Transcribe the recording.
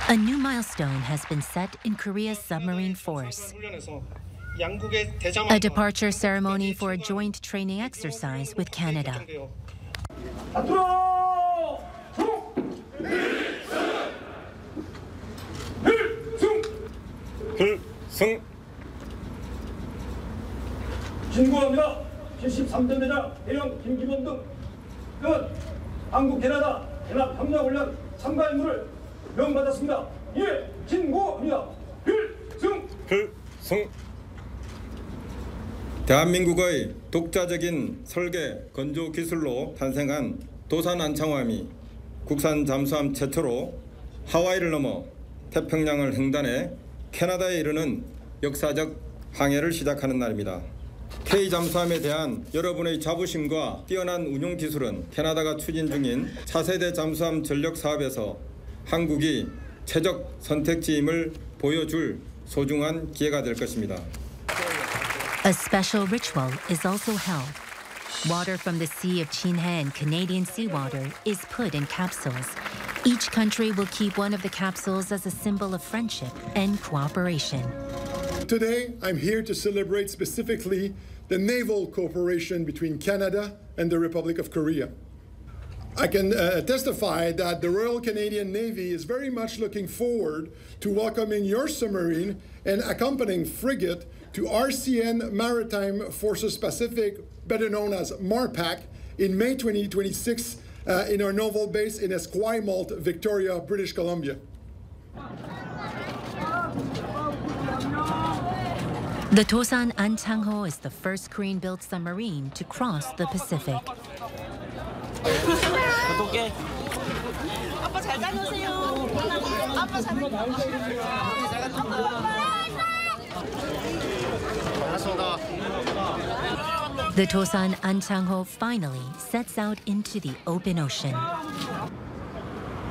A new milestone has been set in Korea's submarine force. A departure ceremony for a joint training exercise with Canada. 진구합니다. 73대 대장 대령 김기범 등 한국 캐나다 연합협력훈련 참가 임무를 명받았습니다. 예, 진구합니다. 필승. 대한민국의 독자적인 설계 건조 기술로 탄생한 도산 안창호함이 국산 잠수함 최초로 하와이를 넘어 태평양을 횡단해 캐나다에 이르는 역사적 항해를 시작하는 날입니다. K 잠수함에 대한 여러분의 자부심과 뛰어난 운용 기술은 캐나다가 추진 중인 차세대 잠수함 전력 사업에서 한국이 최적 선택지임을 보여줄 소중한 기회가 될 것입니다. A special ritual is also held. Water from the Sea of Chinhae and Canadian seawater is put in capsules. Each country will keep one of the capsules as a symbol of friendship and cooperation. Today, I'm here to celebrate specifically the naval cooperation between Canada and the Republic of Korea. I can testify that the Royal Canadian Navy is very much looking forward to welcoming your submarine and accompanying frigate to RCN Maritime Forces Pacific, better known as MARPAC, in May 2026 in our naval base in Esquimalt, Victoria, British Columbia. The Dosan An-chang-ho is the first Korean-built submarine to cross the Pacific. The Dosan An-chang-ho finally sets out into the open ocean.